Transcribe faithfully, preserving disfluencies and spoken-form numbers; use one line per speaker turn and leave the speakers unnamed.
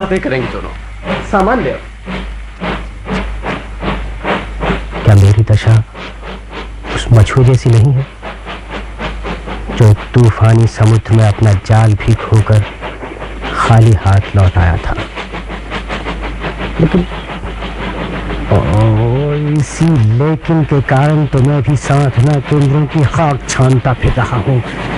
बातें करेंगे दोनों। सामान ले आओ।
क्या मेरी दशा उस मछुए जैसी नहीं है जो तूफानी समुद्र में अपना जाल भी खोकर खाली हाथ लौट आया था? लेकिन और इसी लेकिन के कारण तो मैं भी साधना केंद्रों की खाक छानता फिर रहा हूं।